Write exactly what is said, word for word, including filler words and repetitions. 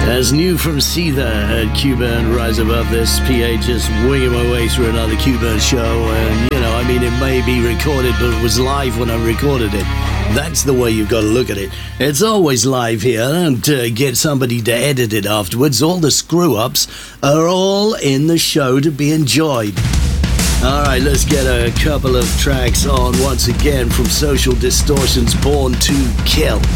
As new from Seether at Q-Burn Rise Above This, P A just winging my way through another Q-Burn show. And, you know, I mean, it may be recorded, but it was live when I recorded it. That's the way you've got to look at it. It's always live here. Don't uh, get somebody to edit it afterwards. All the screw-ups are all in the show to be enjoyed. All right, let's get a couple of tracks on once again from Social Distortion's Born to Kill.